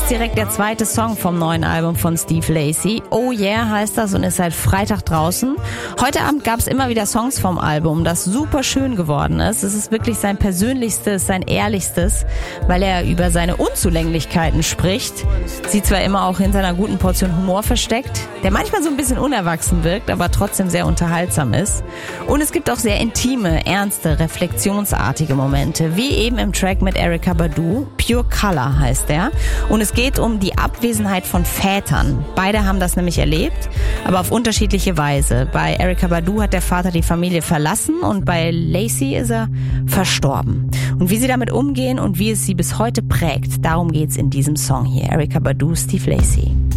ist direkt der zweite Song vom neuen Album von Steve Lacy. Oh Yeah heißt das und ist seit Freitag draußen. Heute Abend gab es immer wieder Songs vom Album, das super schön geworden ist. Es ist wirklich sein persönlichstes, sein ehrlichstes, weil er über seine Unzulänglichkeiten spricht. Sie zwar immer auch hinter einer guten Portion Humor versteckt, der manchmal so ein bisschen unerwachsen wirkt, aber trotzdem sehr unterhaltsam ist. Und es gibt auch sehr intime, ernste, reflexionsartige Momente, wie eben im Track mit Erykah Badu. Pure Color heißt der. Und es geht um die Abwesenheit von Vätern. Beide haben das nämlich erlebt, aber auf unterschiedliche Weise. Bei Erykah Badu hat der Vater die Familie verlassen und bei Lacy ist er verstorben. Und wie sie damit umgehen und wie es sie bis heute prägt, darum geht's in diesem Song hier. Erykah Badu, Steve Lacy.